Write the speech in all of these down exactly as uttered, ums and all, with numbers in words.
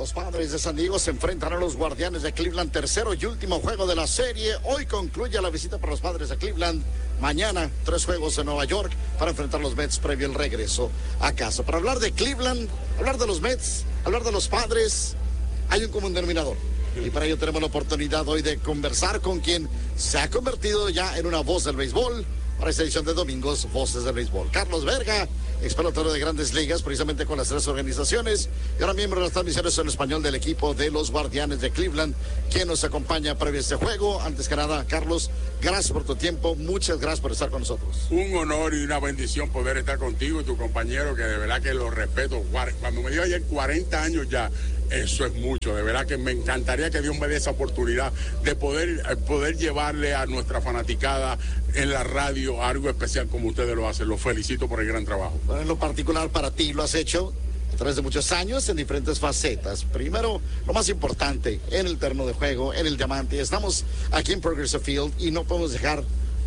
Los Padres de San Diego se enfrentan a los Guardianes de Cleveland, tercero y último juego de la serie. Hoy concluye la visita para los Padres de Cleveland. Mañana, tres juegos en Nueva York para enfrentar a los Mets previo al regreso a casa. Para hablar de Cleveland, hablar de los Mets, hablar de los Padres, hay un común denominador. Y para ello tenemos la oportunidad hoy de conversar con quien se ha convertido ya en una voz del béisbol para esta edición de Domingos Voces del Béisbol. Carlos Verga, ex pelotero de Grandes Ligas, precisamente con las tres organizaciones, y ahora miembro de las transmisiones en español del equipo de los Guardianes de Cleveland, quien nos acompaña previo a este juego. Antes que nada, Carlos, gracias por tu tiempo, muchas gracias por estar con nosotros. Un honor y una bendición poder estar contigo y tu compañero, que de verdad que lo respeto. Cuando me dio ayer cuarenta años ya, eso es mucho, de verdad que me encantaría que Dios me dé esa oportunidad de poder, poder llevarle a nuestra fanaticada en la radio algo especial como ustedes lo hacen. Los felicito por el gran trabajo. Bueno, en lo particular para ti lo has hecho a través de muchos años en diferentes facetas. Primero, lo más importante, en el terreno de juego, en el diamante. Estamos aquí en Progressive Field y no podemos dejar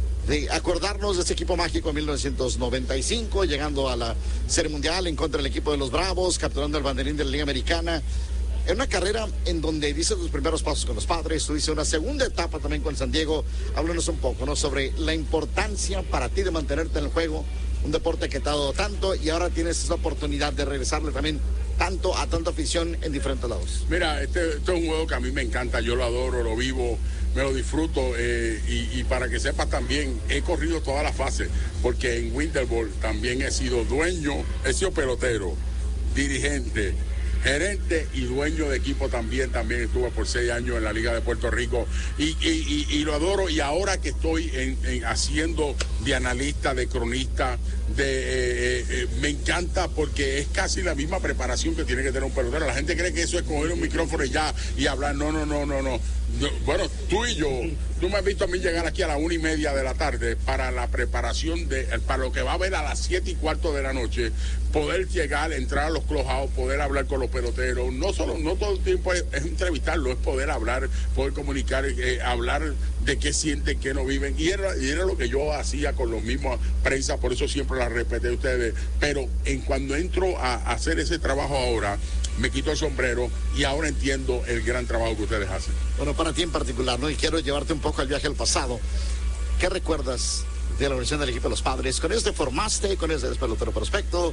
de acordarnos de ese equipo mágico en mil novecientos noventa y cinco, llegando a la Serie Mundial en contra del equipo de los Bravos, capturando el banderín de la Liga Americana. En una carrera en donde diste tus primeros pasos con los Padres, tuviste una segunda etapa también con San Diego. Háblanos un poco, ¿no?, sobre la importancia para ti de mantenerte en el juego, un deporte que te ha dado tanto y ahora tienes esa oportunidad de regresarle también tanto a tanta afición en diferentes lados. Mira, este, este es un juego que a mí me encanta, yo lo adoro, lo vivo, me lo disfruto, eh, y, y para que sepas también, he corrido todas las fases, porque en Winter Ball también he sido dueño, he sido pelotero, dirigente, gerente y dueño de equipo también, también estuve por seis años en la Liga de Puerto Rico y, y, y, y lo adoro. Y ahora que estoy en, en haciendo de analista, de cronista, de eh, eh, me encanta porque es casi la misma preparación que tiene que tener un pelotero. La gente cree que eso es coger un micrófono y ya y hablar. No, no, no, no, no. Bueno, tú y yo, tú me has visto a mí llegar aquí a la una y media de la tarde para la preparación de, para lo que va a haber a las siete y cuarto de la noche, poder llegar, entrar a los clubhouse, poder hablar con los peloteros. No solo, no todo el tiempo es, es entrevistarlo, es poder hablar, poder comunicar, eh, hablar de qué sienten, qué no viven. Y era, y era lo que yo hacía con los mismos prensa, por eso siempre la respeté a ustedes. Pero en cuando entro a, a hacer ese trabajo ahora, me quito el sombrero y ahora entiendo el gran trabajo que ustedes hacen. Bueno, para ti en particular, ¿no? Y quiero llevarte un poco al viaje al pasado. ¿Qué recuerdas de la organización del equipo de los Padres? Con ellos te formaste, con ellos eres pelotero prospecto.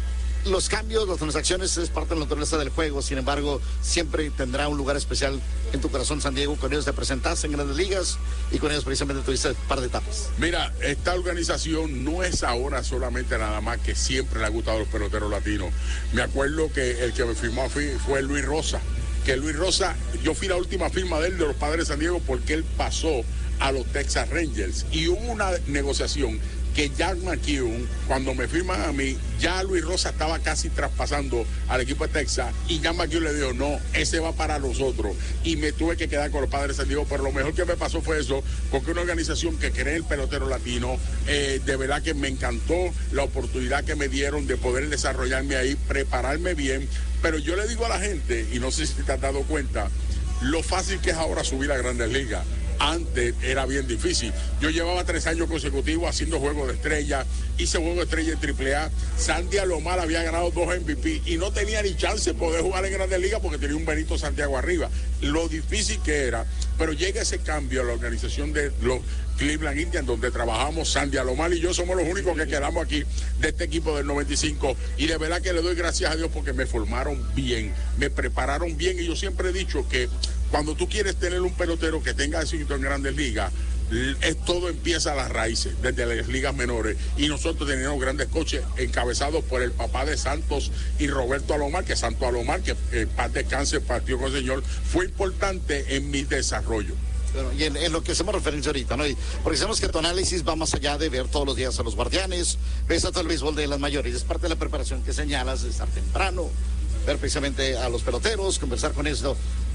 Los cambios, las transacciones es parte de la naturaleza del juego, sin embargo, siempre tendrá un lugar especial en tu corazón, San Diego. Con ellos te presentaste en Grandes Ligas y con ellos precisamente tuviste un par de etapas. Mira, esta organización no es ahora solamente nada más que siempre le ha gustado a los peloteros latinos. Me acuerdo que el que me firmó fue, fue Luis Rosa, que Luis Rosa, yo fui la última firma de él, de los Padres de San Diego, porque él pasó a los Texas Rangers y hubo una negociación que Jack McKeown, cuando me firman a mí, ya Luis Rosa estaba casi traspasando al equipo de Texas y Jack McKeown le dijo, no, ese va para nosotros, y me tuve que quedar con los Padres de San Diego. Pero lo mejor que me pasó fue eso, porque una organización que cree en el pelotero latino, eh, de verdad que me encantó la oportunidad que me dieron de poder desarrollarme ahí, prepararme bien. Pero yo le digo a la gente, y no sé si te has dado cuenta, lo fácil que es ahora subir a Grandes Ligas. Antes era bien difícil. Yo llevaba tres años consecutivos haciendo juegos de estrella, hice juegos de estrella en triple A. Sandy Alomar había ganado dos M V P y no tenía ni chance de poder jugar en Grandes Ligas porque tenía un Benito Santiago arriba. Lo difícil que era, pero llega ese cambio a la organización de los Cleveland Indians, donde trabajamos Sandy Alomar y yo somos los únicos que quedamos aquí de este equipo del noventa y cinco, y de verdad que le doy gracias a Dios porque me formaron bien, me prepararon bien. Y yo siempre he dicho que cuando tú quieres tener un pelotero que tenga éxito en Grandes Ligas, es, todo empieza a las raíces, desde las ligas menores. Y nosotros tenemos grandes coaches encabezados por el papá de Santos y Roberto Alomar, que Santos Alomar, que en paz descanse, partió con el Señor, fue importante en mi desarrollo. Bueno, y en, en lo que hacemos referencia ahorita, ¿no? Y porque sabemos que tu análisis va más allá de ver todos los días a los Guardianes, ves a todo el béisbol de las mayores, es parte de la preparación que señalas, de estar temprano, ver precisamente a los peloteros, conversar con eso.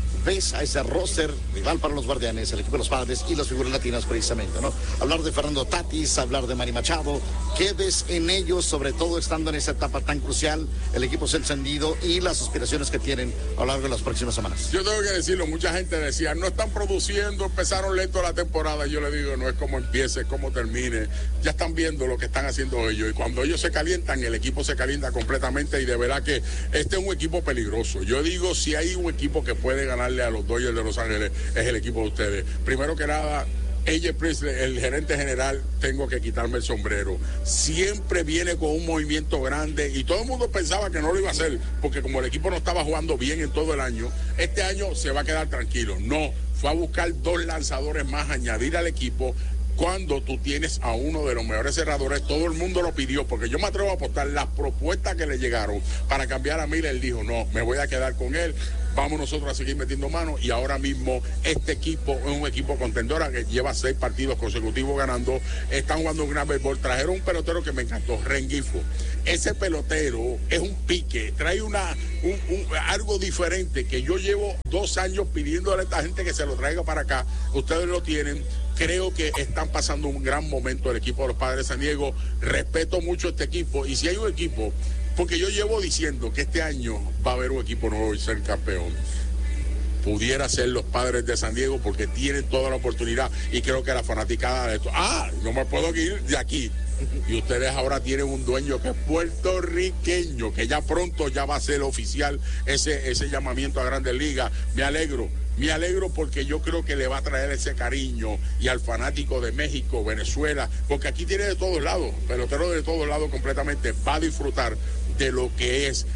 ves a ese roster rival para los Guardianes, el equipo de los Padres y las figuras latinas precisamente, ¿no? Hablar de Fernando Tatis, hablar de Manny Machado, ¿qué ves en ellos, sobre todo estando en esa etapa tan crucial, el equipo se ha encendido y las aspiraciones que tienen a lo largo de las próximas semanas? Yo tengo que decirlo, mucha gente decía, no están produciendo, empezaron lento la temporada. Yo le digo, no es como empiece, es como termine. Ya están viendo lo que están haciendo ellos y cuando ellos se calientan, el equipo se calienta completamente y de verdad que este es un equipo peligroso. Yo digo, si hay un equipo que puede ganarle a los Dodgers de Los Ángeles, es el equipo de ustedes. Primero que nada, A J Presley, el gerente general, tengo que quitarme el sombrero. Siempre viene con un movimiento grande y todo el mundo pensaba que no lo iba a hacer, porque como el equipo no estaba jugando bien en todo el año, este año se va a quedar tranquilo. No, fue a buscar dos lanzadores más, añadir al equipo. Cuando tú tienes a uno de los mejores cerradores, todo el mundo lo pidió, porque yo me atrevo a apostar las propuestas que le llegaron para cambiar a Miller. Él dijo, no, me voy a quedar con él, vamos nosotros a seguir metiendo manos, y ahora mismo este equipo es un equipo contendora que lleva seis partidos consecutivos ganando, están jugando un gran béisbol. Trajeron un pelotero que me encantó, Rengifo. Ese pelotero es un pique, trae una un, un, algo diferente que yo llevo dos años pidiéndole a esta gente que se lo traiga para acá. Ustedes lo tienen. Creo que están pasando un gran momento el equipo de los Padres de San Diego. Respeto mucho este equipo. Y si hay un equipo, porque yo llevo diciendo que este año va a haber un equipo nuevo y ser campeón, pudiera ser los Padres de San Diego, porque tienen toda la oportunidad y creo que la fanaticada de esto. Ah, no me puedo ir de aquí. Y ustedes ahora tienen un dueño que es puertorriqueño, que ya pronto ya va a ser oficial ese, ese llamamiento a Grandes Ligas. Me alegro. Me alegro porque yo creo que le va a traer ese cariño y al fanático de México, Venezuela, porque aquí tiene de todos lados, pelotero de todos lados completamente, va a disfrutar de lo que es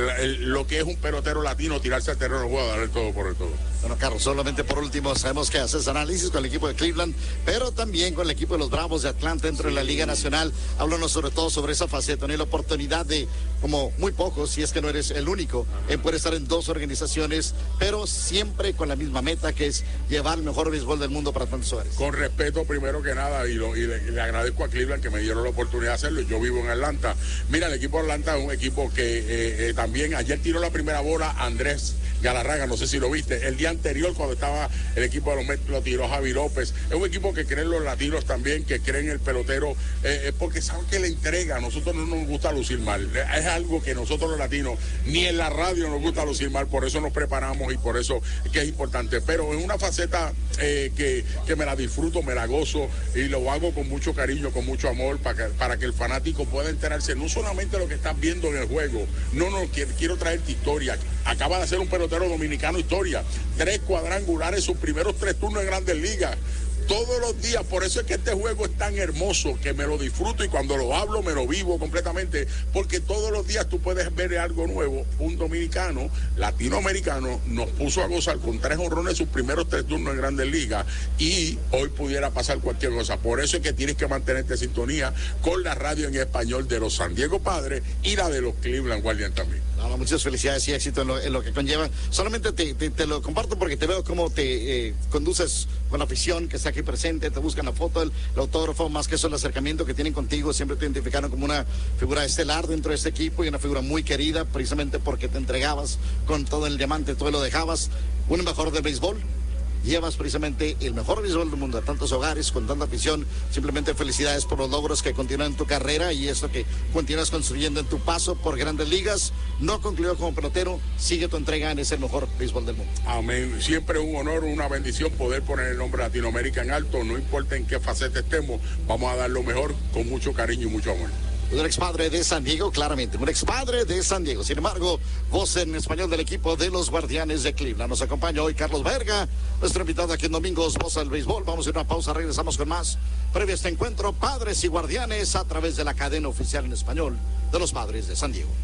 lo que es un pelotero latino, tirarse al terreno, voy a dar el todo por el todo. Bueno, Carlos, solamente por último, sabemos que haces análisis con el equipo de Cleveland, pero también con el equipo de los Bravos de Atlanta dentro de la Liga Nacional. Háblanos sobre todo sobre esa faceta, tener la oportunidad de, como muy pocos, si es que no eres el único, en poder estar en dos organizaciones, pero siempre con la misma meta, que es llevar el mejor béisbol del mundo para tantos hogares. Con respeto, primero que nada, y, lo, y le, le agradezco a Cleveland que me dieron la oportunidad de hacerlo. Yo vivo en Atlanta. Mira, el equipo de Atlanta es un equipo que eh, eh, también ayer tiró la primera bola Andrés Galarraga, no sé si lo viste. El día anterior, cuando estaba el equipo de los Mets, lo tiró Javi López. Es un equipo que creen los latinos también, que creen el pelotero, eh, porque saben que le entrega. A nosotros no nos gusta lucir mal. Es algo que nosotros los latinos, ni en la radio nos gusta lucir mal, por eso nos preparamos y por eso es que es importante. Pero en una faceta eh, que, que me la disfruto, me la gozo y lo hago con mucho cariño, con mucho amor, para que, para que el fanático pueda enterarse no solamente de lo que estás viendo en el juego. No, no, quiero, quiero traerte historia. Acaba de hacer un pelotero dominicano historia. Tres cuadrangulares, sus primeros tres turnos en Grandes Ligas. Todos los días, por eso es que este juego es tan hermoso, que me lo disfruto y cuando lo hablo me lo vivo completamente, porque todos los días tú puedes ver algo nuevo. Un dominicano, latinoamericano, nos puso a gozar con tres honrones sus primeros tres turnos en Grandes Ligas y hoy pudiera pasar cualquier cosa. Por eso es que tienes que mantenerte en sintonía con la radio en español de los San Diego Padres y la de los Cleveland Guardians también. No, no, muchas felicidades y éxito en lo, en lo que conlleva. Solamente te, te, te lo comparto porque te veo cómo te eh, conduces con la afición que está aquí presente, te buscan la foto, el, el autógrafo, más que eso el acercamiento que tienen contigo, siempre te identificaron como una figura estelar dentro de este equipo y una figura muy querida, precisamente porque te entregabas con todo el diamante, todo lo dejabas, un embajador del béisbol. Llevas precisamente el mejor béisbol del mundo a tantos hogares, con tanta afición. Simplemente felicidades por los logros que continúan en tu carrera y eso que continúas construyendo en tu paso por Grandes Ligas. No concluyó como pelotero, sigue tu entrega en ese mejor béisbol del mundo. Amén. Siempre un honor, una bendición poder poner el nombre Latinoamérica en alto. No importa en qué faceta estemos, vamos a dar lo mejor con mucho cariño y mucho amor. Un expadre de San Diego, claramente, un expadre de San Diego. Sin embargo, voz en español del equipo de los Guardianes de Cleveland. Nos acompaña hoy Carlos Verga, nuestro invitado aquí en Domingos, Voz al Béisbol. Vamos a ir a una pausa, regresamos con más. Previo a este encuentro, Padres y Guardianes, a través de la cadena oficial en español de los Padres de San Diego.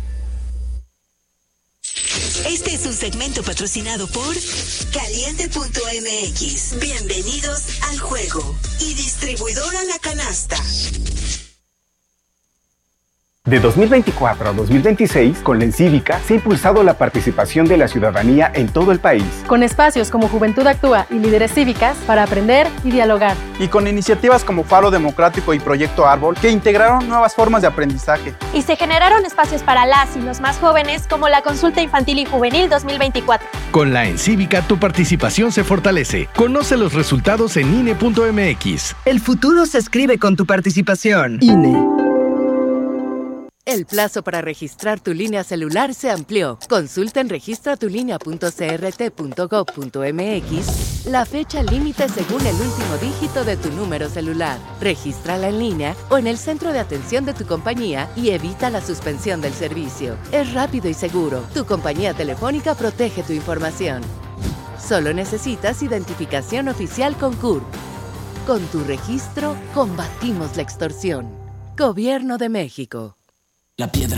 Este es un segmento patrocinado por Caliente punto M X. Bienvenidos al juego. Y distribuidora La Canasta. De dos mil veinticuatro a dos mil veintiséis, con la Encívica se ha impulsado la participación de la ciudadanía en todo el país. Con espacios como Juventud Actúa y Líderes Cívicas para aprender y dialogar. Y con iniciativas como Faro Democrático y Proyecto Árbol que integraron nuevas formas de aprendizaje. Y se generaron espacios para las y los más jóvenes como la Consulta Infantil y Juvenil dos mil veinticuatro. Con la Encívica tu participación se fortalece. Conoce los resultados en I N E punto M X. El futuro se escribe con tu participación. I N E. El plazo para registrar tu línea celular se amplió. Consulta en registra tu línea punto c r t punto gov punto m x la fecha límite según el último dígito de tu número celular. Regístrala en línea o en el centro de atención de tu compañía y evita la suspensión del servicio. Es rápido y seguro. Tu compañía telefónica protege tu información. Solo necesitas identificación oficial con C U R P. Con tu registro, combatimos la extorsión. Gobierno de México. La piedra